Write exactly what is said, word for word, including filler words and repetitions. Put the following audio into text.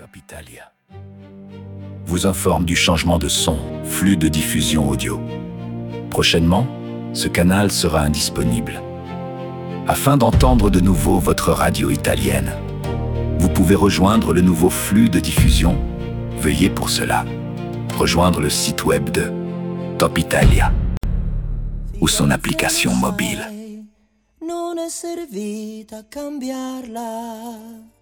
Top Italia vous informe du changement de son, flux de diffusion audio. Prochainement, ce canal sera indisponible. Afin d'entendre de nouveau votre radio italienne, vous pouvez rejoindre le nouveau flux de diffusion. Veuillez pour cela rejoindre le site web de Top Italia ou son application mobile. Non è servita a cambiarla.